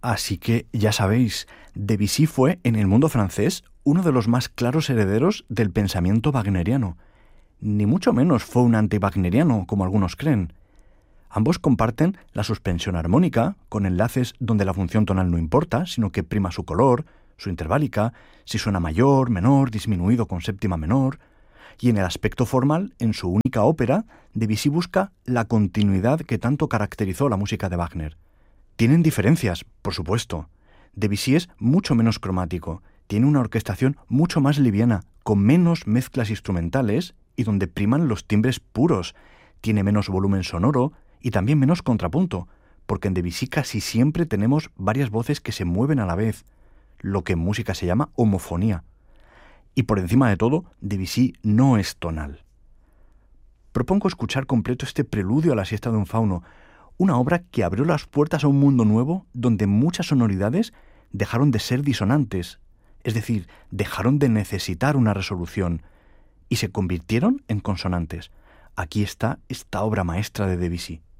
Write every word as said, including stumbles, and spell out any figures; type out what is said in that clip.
Así que, ya sabéis, Debussy fue, en el mundo francés, uno de los más claros herederos del pensamiento wagneriano. Ni mucho menos fue un anti-wagneriano, como algunos creen. Ambos comparten la suspensión armónica, con enlaces donde la función tonal no importa, sino que prima su color, su interválica, si suena mayor, menor, disminuido con séptima menor. Y en el aspecto formal, en su única ópera, Debussy busca la continuidad que tanto caracterizó la música de Wagner. Tienen diferencias, por supuesto. Debussy es mucho menos cromático, tiene una orquestación mucho más liviana, con menos mezclas instrumentales y donde priman los timbres puros. Tiene menos volumen sonoro y también menos contrapunto, porque en Debussy casi siempre tenemos varias voces que se mueven a la vez, lo que en música se llama homofonía. Y por encima de todo, Debussy no es tonal. Propongo escuchar completo este preludio a la siesta de un fauno, una obra que abrió las puertas a un mundo nuevo donde muchas sonoridades dejaron de ser disonantes, es decir, dejaron de necesitar una resolución y se convirtieron en consonantes. Aquí está esta obra maestra de Debussy.